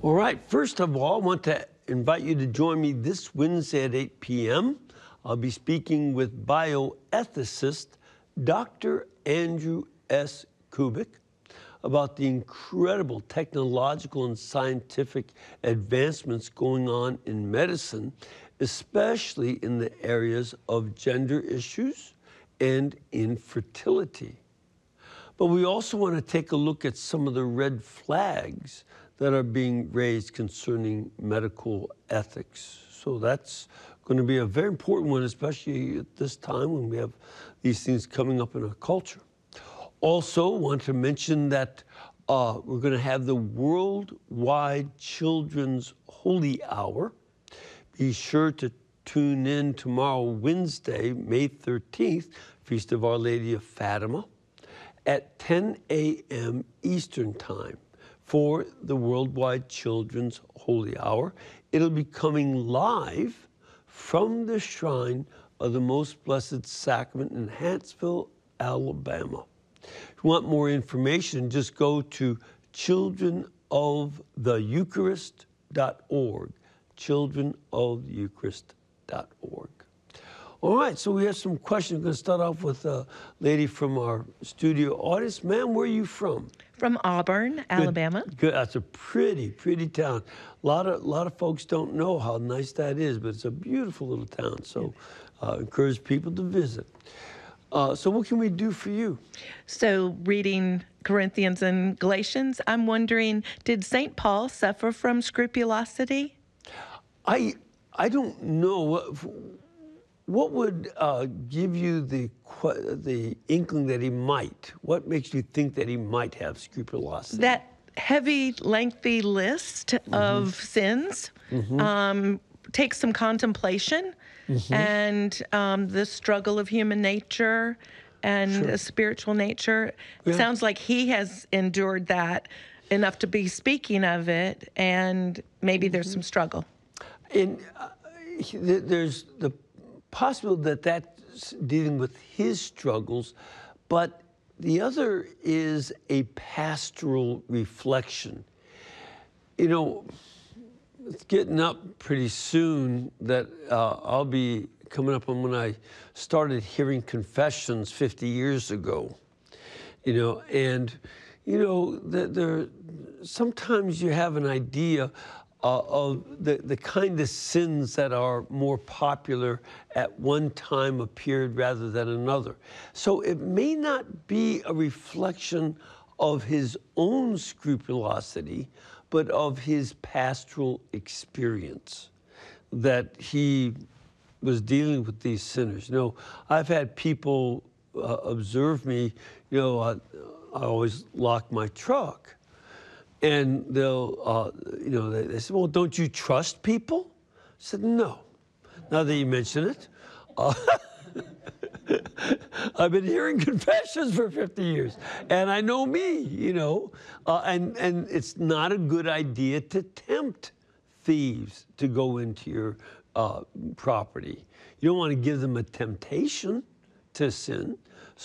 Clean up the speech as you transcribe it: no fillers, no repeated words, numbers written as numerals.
All right, first of all, I want to invite you to join me this Wednesday at 8 p.m. I'll be speaking with bioethicist Dr. Andrew S. Kubik about the incredible technological and scientific advancements going on in medicine, especially in the areas of gender issues and infertility. But we also want to take a look at some of the red flags that are being raised concerning medical ethics. So that's going to be a very important one, especially at this time when we have these things coming up in our culture. Also, want to mention that we're going to have the Worldwide Children's Holy Hour. Be sure to tune in tomorrow, Wednesday, May 13th, Feast of Our Lady of Fatima, at 10 a.m. Eastern Time for the Worldwide Children's Holy Hour. It'll be coming live from the Shrine of the Most Blessed Sacrament in Huntsville, Alabama. If you want more information, just go to childrenoftheeucharist.org, childrenoftheeucharist.org. All right, so we have some questions. We're going to start off with a lady from our studio audience. Ma'am, where are you from? From Auburn, Alabama. Good. That's a pretty town. A lot of folks don't know how nice that is, but it's a beautiful little town. So encourage people to visit. So what can we do for you? So reading Corinthians and Galatians, I'm wondering, did St. Paul suffer from scrupulosity? I don't know. What would give you the inkling that he might? What makes you think that he might have scrupulosity? That heavy, lengthy list of sins takes some contemplation and the struggle of human nature and the spiritual nature. It sounds like he has endured that enough to be speaking of it, and maybe there's some struggle. And there's the possible that that's dealing with his struggles, but the other is a pastoral reflection. You know, it's getting up pretty soon that I'll be coming up on when I started hearing confessions 50 years ago. You know, and you know, there sometimes you have an idea of the kind of sins that are more popular at one time a period rather than another. So it may not be a reflection of his own scrupulosity, but of his pastoral experience that he was dealing with these sinners. You know, I've had people observe me, you know, I always lock my truck. And they'll, you know, they said, well, don't you trust people? I said, no. Now that you mention it, I've been hearing confessions for 50 years, and I know me, you know, and it's not a good idea to tempt thieves to go into your property. You don't want to give them a temptation to sin.